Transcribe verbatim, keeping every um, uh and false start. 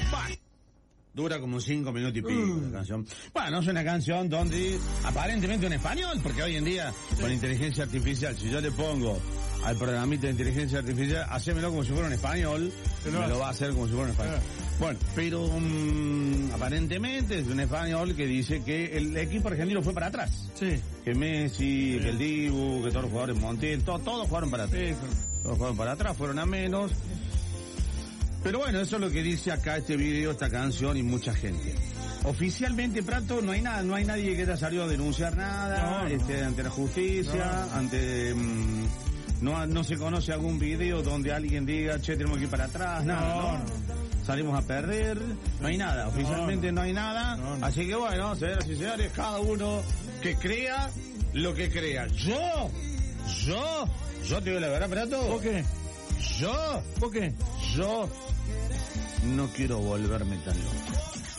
Bah, dura como cinco minutos y pico mm. la canción. Bueno, es una canción donde aparentemente en español, porque hoy en día sí. con inteligencia artificial, si yo le pongo al programita de inteligencia artificial, hacémelo como si fuera en español, pero me lo va a hacer como si fuera en español. Sí. Bueno, pero um, aparentemente es un español que dice que el equipo argentino fue para atrás. Sí. Que Messi, sí. que el Dibu, que todos los jugadores Montiel, todo, todos jugaron para atrás. Sí. Todos jugaron para atrás, fueron a menos. Pero bueno, eso es lo que dice acá este video, esta canción y mucha gente. Oficialmente, Prato, no hay nada, no hay nadie que haya salido a denunciar nada, no, no. Este, ante la justicia, no. ante... Um, no, no se conoce algún video donde alguien diga, che, tenemos que ir para atrás, no, nada, ¿no? no. Salimos a perder, no hay nada, oficialmente no, no. no hay nada, no, no. Así que bueno, señoras y señores, cada uno que crea lo que crea. Yo, yo, yo te digo la verdad, Prato. ¿Por qué? Yo, ¿por qué? Yo no quiero volverme tan loco.